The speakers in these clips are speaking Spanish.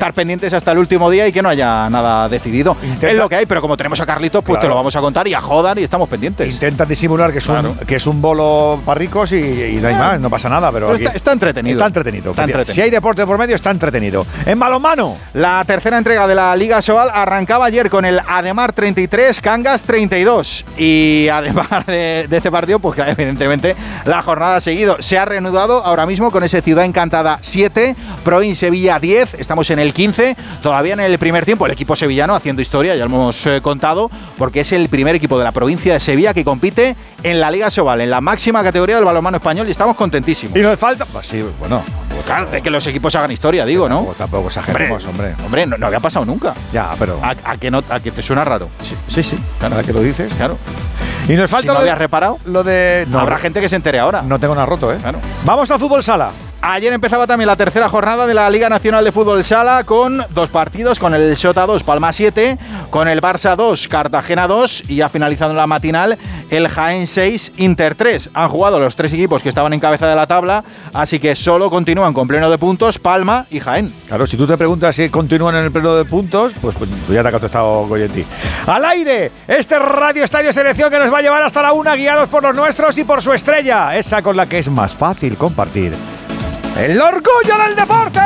estar pendientes hasta el último día y que no haya nada decidido. Es lo que hay, pero como tenemos a Carlitos, pues te lo vamos a contar y a Jodan y estamos pendientes. Intentan disimular que es un bolo para ricos y no hay más, no pasa nada, pero aquí está entretenido. Está entretenido. Si hay deporte por medio, está entretenido. En balonmano, la tercera entrega de la Liga Sobal arrancaba ayer con el Ademar 33, Cangas 32. Y además de este partido, pues evidentemente la jornada ha seguido. Se ha reanudado ahora mismo con ese Ciudad Encantada 7, Proin Sevilla 10. Estamos en el 15. Todavía en el primer tiempo, el equipo sevillano haciendo historia, ya lo hemos contado, porque es el primer equipo de la provincia de Sevilla que compite en la Liga Sobal, en la máxima categoría del balonmano español, y estamos contentísimos. Y nos falta. Pues sí, bueno. Pues claro, de que los equipos hagan historia, digo, ¿no? Tampoco exageremos, hombre. Hombre, no había pasado nunca. Ya, pero. ¿A que te suena raro? Sí. Claro, ahora que lo dices. Claro. Y nos falta. Si no habías reparado, lo de. No, habrá gente que se entere ahora. No tengo nada roto, ¿eh? Claro. Vamos al fútbol sala. Ayer empezaba también la tercera jornada de la Liga Nacional de Fútbol Sala con 2 partidos, con el Xota 2, Palma 7, con el Barça 2, Cartagena 2 y ha finalizado en la matinal el Jaén 6, Inter 3. Han jugado los 3 equipos que estaban en cabeza de la tabla, así que solo continúan con pleno de puntos Palma y Jaén. Claro, si tú te preguntas si continúan en el pleno de puntos, pues ya te ha contestado Goyetti. ¡Al aire! Este Radio Estadio Selección que nos va a llevar hasta la 1, guiados por los nuestros y por su estrella, esa con la que es más fácil compartir el orgullo del deporte.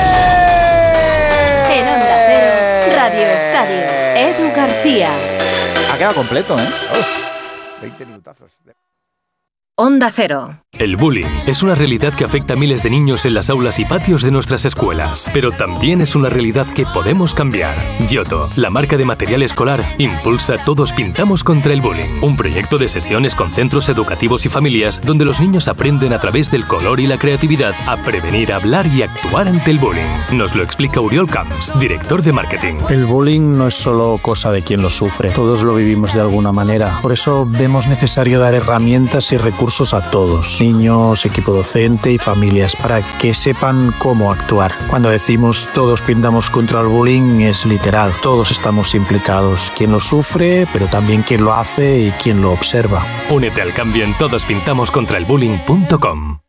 En Onda Cero, Radio Estadio, Edu García. Ha quedado completo, ¿eh? 20 minutazos. Onda Cero. El bullying es una realidad que afecta a miles de niños en las aulas y patios de nuestras escuelas, pero también es una realidad que podemos cambiar. Giotto, la marca de material escolar, impulsa Todos Pintamos contra el Bullying, un proyecto de sesiones con centros educativos y familias donde los niños aprenden a través del color y la creatividad a prevenir, hablar y actuar ante el bullying. Nos lo explica Oriol Camps, director de marketing. El bullying no es solo cosa de quien lo sufre, todos lo vivimos de alguna manera. Por eso vemos necesario dar herramientas y recursos a todos. Niños, equipo docente y familias para que sepan cómo actuar. Cuando decimos todos pintamos contra el bullying es literal. Todos estamos implicados. Quien lo sufre, pero también quien lo hace y quien lo observa. Únete al cambio en todospintamoscontraelbullying.com.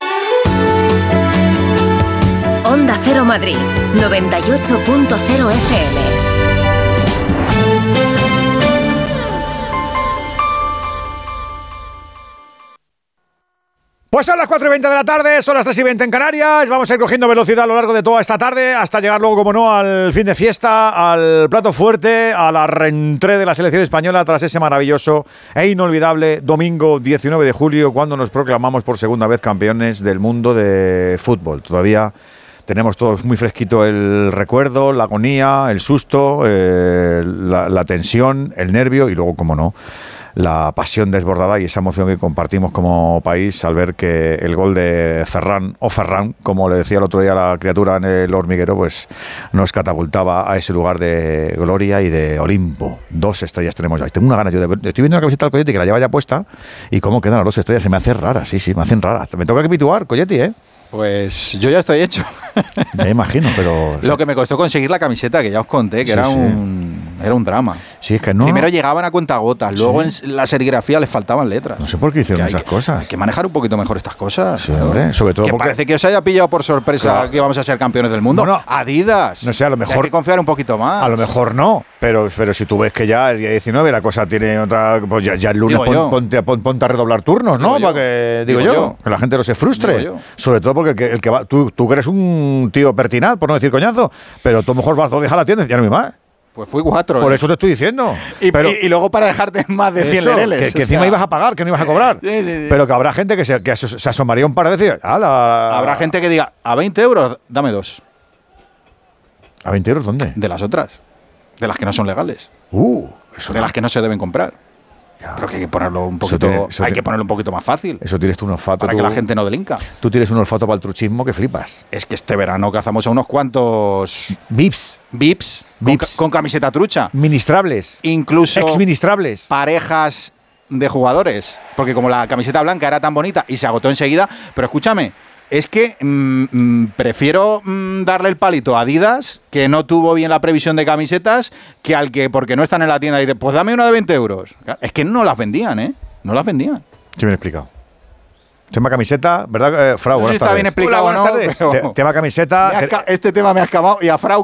Onda Cero Madrid, 98.0 FM. Pues son las 4:20 de la tarde, son las 3:20 en Canarias. Vamos a ir cogiendo velocidad a lo largo de toda esta tarde hasta llegar luego, como no, al fin de fiesta, al plato fuerte, a la reentrée de la selección española tras ese maravilloso e inolvidable domingo 19 de julio, cuando nos proclamamos por segunda vez campeones del mundo de fútbol. Todavía tenemos todos muy fresquito el recuerdo, la agonía, el susto, la tensión, el nervio y luego, como no, la pasión desbordada y esa emoción que compartimos como país al ver que el gol de Ferran, o Ferran, como le decía el otro día la criatura en el hormiguero, pues nos catapultaba a ese lugar de gloria y de Olimpo. 2 estrellas tenemos ya. Tengo una ganas yo de ver. Estoy viendo la camiseta del Coyote que la lleva ya puesta y cómo quedan las 2 estrellas. Se me hace rara, sí, me hacen raras. Me toca habituar, Coyote, ¿eh? Pues yo ya estoy hecho. Ya imagino, pero... Lo que me costó conseguir la camiseta, que ya os conté, que era un drama. Sí, es que no... Primero llegaban a cuentagotas, luego en la serigrafía les faltaban letras. No sé por qué hicieron esas cosas. Hay que manejar un poquito mejor estas cosas. Sí, hombre, sobre todo que porque... parece que os haya pillado por sorpresa que vamos a ser campeones del mundo. Bueno, Adidas. No sé, a lo mejor... Hay que confiar un poquito más. A lo mejor no, pero si tú ves que ya el día 19 la cosa tiene otra... Pues ya el lunes ponte a redoblar turnos, ¿no? Para que, digo yo, que la gente no se frustre. Sobre todo porque el que va... Tú que eres un tío pertinaz, por no decir coñazo, pero tú a lo mejor vas a dejar la tienda y ya no hay más. Pues fui 4. Por eso te estoy diciendo. Y luego para dejarte más de 100 lereles. Que encima ibas a pagar, que no ibas a cobrar. Sí. Pero que habrá gente que se asomaría un par de veces. Habrá gente que diga, a 20 euros, dame 2. ¿A 20 euros dónde? De las otras. De las que no son legales. Eso de las que no se deben comprar. Pero que hay que ponerlo un poquito, que ponerlo un poquito más fácil. Eso tienes tú un olfato. Para que la gente no delinca. Tú tienes un olfato para el truchismo que flipas. Es que este verano cazamos a unos cuantos... VIPs. Con camiseta trucha. Ministrables. Incluso... Exministrables. Parejas de jugadores. Porque como la camiseta blanca era tan bonita y se agotó enseguida... Pero escúchame... Es que prefiero darle el palito a Adidas, que no tuvo bien la previsión de camisetas, que al que, porque no están en la tienda, y dice, pues dame una de 20 euros. Es que no las vendían, ¿eh? No las vendían. Sí, me he explicado. Tema camiseta, ¿verdad, Frau? No sé si está bien explicado o no, pero tema camiseta... este tema me ha escamado y a Frau